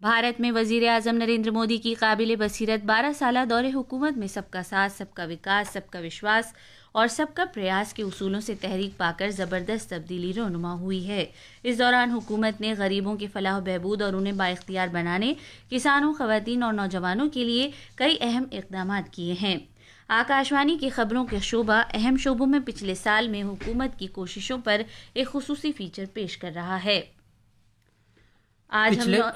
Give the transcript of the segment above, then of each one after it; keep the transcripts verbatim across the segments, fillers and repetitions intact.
भारत में वजीर आजम नरेंद्र मोदी की काबिल बसीरत बारह साल दौरे हुकूमत में सबका साथ, सबका विकास, सबका विश्वास और सबका प्रयास के उसूलों से तहरीक पाकर ज़बरदस्त तब्दीली रोनुमा हुई है। इस दौरान हुकूमत ने गरीबों के फलाह बहबूद और उन्हें बाइख्तियार बनाने, किसानों, ख़वातीन और नौजवानों के लिए कई अहम इक़दाम किए हैं। आकाशवाणी की खबरों के शोबा अहम शोबों में पिछले साल में हुकूमत की कोशिशों पर एक खुसूसी फीचर पेश कर रहा है। आज हम नौ...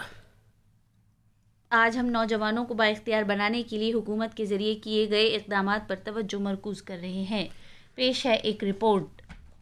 आज हम नौजवानों को बाइख्तियार बनाने के लिए हुकूमत के जरिए किए गए इक़दाम पर तवज्जो मरकूज कर रहे हैं। पेश है एक रिपोर्ट।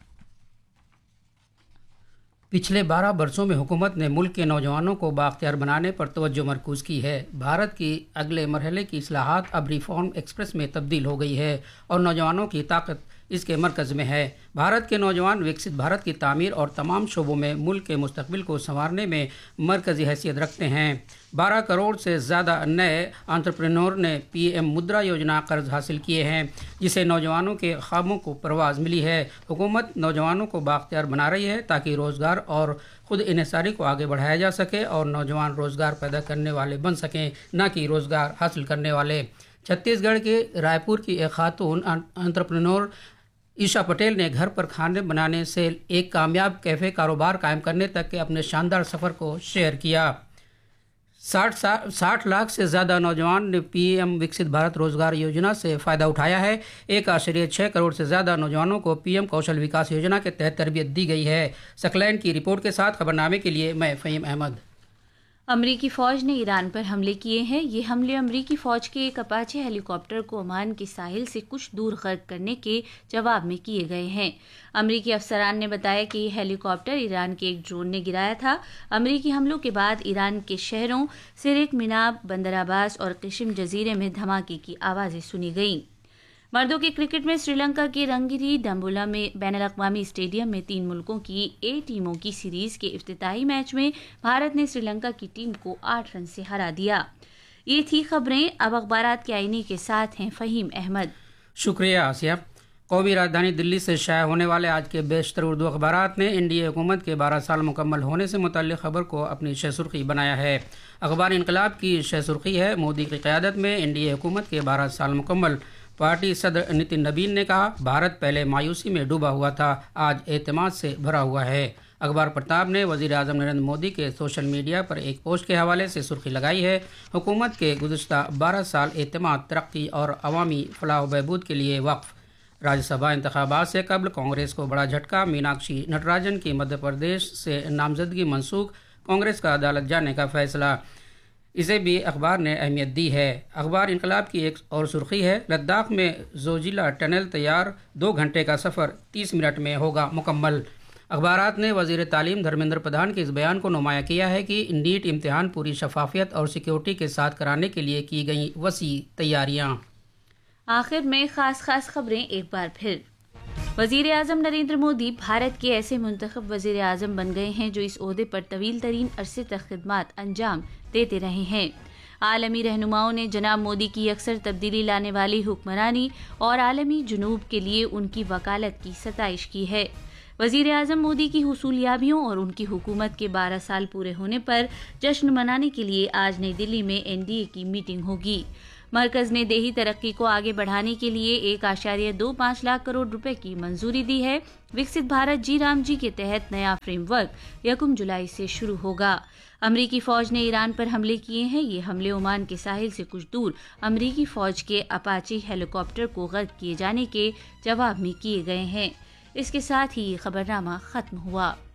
पिछले बारह वर्षों में हुकूमत ने मुल्क के नौजवानों को बाख्तियार बनाने पर तवज्जो मरकूज की है। भारत की अगले मरहले की इस्लाहात अब रिफॉर्म एक्सप्रेस में तब्दील हो गई है और नौजवानों की ताकत इसके मरकज़ में है। भारत के नौजवान विकसित भारत की तामीर और तमाम शोबों में मुल्क के मुस्तकबिल को संवारने में मरकज़ी हैसियत रखते हैं। बारह करोड़ से ज़्यादा नए एंटरप्रेन्योर ने पी एम मुद्रा योजना कर्ज हासिल किए हैं, जिससे नौजवानों के ख्वाबों को परवाज़ मिली है। हुकूमत नौजवानों को बाख्तियार बना रही है ताकि रोज़गार और ख़ुद इन्हिसारी को आगे बढ़ाया जा सके और नौजवान रोज़गार पैदा करने वाले बन सकें, न कि रोज़गार हासिल करने वाले। छत्तीसगढ़ के रायपुर की एक खातून एंटरप्रेन्योर ईशा पटेल ने घर पर खाने बनाने से एक कामयाब कैफ़े कारोबार कायम करने तक के अपने शानदार सफ़र को शेयर किया। साठ साठ लाख से ज़्यादा नौजवान ने पीएम विकसित भारत रोज़गार योजना से फ़ायदा उठाया है। एक आश्चर्य छः करोड़ से ज़्यादा नौजवानों को पीएम कौशल विकास योजना के तहत तरबियत दी गई है। सकलैन की रिपोर्ट के साथ खबरनामे के लिए मैं फ़हीम अहमद। अमरीकी फ़ौज ने ईरान पर हमले किए हैं। ये हमले अमरीकी फ़ौज के एक अपाचे हेलीकॉप्टर को ओमान के साहिल से कुछ दूर गर्क करने के जवाब में किए गए हैं। अमरीकी अफसरान ने बताया कि यह हेलीकॉप्टर ईरान के एक ड्रोन ने गिराया था। अमरीकी हमलों के बाद ईरान के शहरों सिरिक, मिनाब, बंदर अब्बास और किशिम जजीरे में धमाके की आवाज़ें सुनी गईं। मर्दों के क्रिकेट में श्रीलंका के रंगिरी डम्बुला में बैनुल-अक़वामी स्टेडियम में तीन मुल्कों की ए टीमों की सीरीज के इफ्तिताही मैच में भारत ने श्रीलंका की टीम को आठ रन से हरा दिया। ये थी खबरें। अब अखबारात के आईने के साथ हैं फ़हीम अहमद। शुक्रिया आसिया। कौमी राजधानी दिल्ली से शाया होने वाले आज के बेशतर उर्दू अखबारात ने एनडीए हुकूमत के बारह साल मुकम्मल होने से मुतल्लिक़ खबर को अपनी शह सुर्खी बनाया है। अखबार इनकलाब की शह सुर्खी है, मोदी की क़यादत में एनडीए हुकूमत के बारह साल मुकम्मल। पार्टी सदर नितिन नबीन ने कहा, भारत पहले मायूसी में डूबा हुआ था, आज एतमाद से भरा हुआ है। अखबार प्रताप ने वज़ीर आज़म नरेंद्र मोदी के सोशल मीडिया पर एक पोस्ट के हवाले से सुर्खी लगाई है, हुकूमत के गुज़श्ता बारह साल एतमाद, तरक्की और अवामी फलाह बहबूद के लिए वक्फ। राज्यसभा इंतखाबात से कबल कांग्रेस को बड़ा झटका, मीनाक्षी नटराजन की मध्य प्रदेश से नामजदगी मनसूख, कांग्रेस का अदालत जाने का फैसला। इसे भी अखबार ने अहमियत दी है। अखबार इनकलाब की एक और सुर्खी है, लद्दाख में जोजिला टनल तैयार, दो घंटे का सफ़र तीस मिनट में होगा मुकम्मल। अखबारात ने वज़ीर तालीम धर्मेंद्र प्रधान के इस बयान को नुमाया किया है कि नीट इम्तिहान पूरी शफाफियत और सिक्योरिटी के साथ कराने के लिए की गई वसी तैयारियाँ। आखिर में खास खास खबरें एक बार फिर। वज़ीर आज़म नरेंद्र मोदी भारत के ऐसे मुंतखब वज़ीर आज़म बन गए हैं जो इस ओहदे पर तवील तरीन अरसे तक खिदमात अंजाम देते रहे हैं। आलमी रहनुमाओं ने जनाब मोदी की अक्सर तब्दीली लाने वाली हुक्मरानी और आलमी जुनूब के लिए उनकी वकालत की सताइश की है। वज़ीर आज़म मोदी की हुसूलियाबियों और उनकी हुकूमत के बारह साल पूरे होने पर जश्न मनाने के लिए आज नई दिल्ली में एनडीए की मीटिंग होगी। मरकज ने देही तरक्की को आगे बढ़ाने के लिए एक आशार्य दो पाँच लाख करोड़ रुपए की मंजूरी दी है। विकसित भारत जी राम जी के तहत नया फ्रेमवर्क यकम जुलाई से शुरू होगा। अमरीकी फौज ने ईरान पर हमले किए हैं। ये हमले ओमान के साहिल से कुछ दूर अमरीकी फौज के अपाची हेलीकॉप्टर को गर्क किए जाने के जवाब में किए गए हैं। इसके साथ ही ये खबरनामा खत्म हुआ।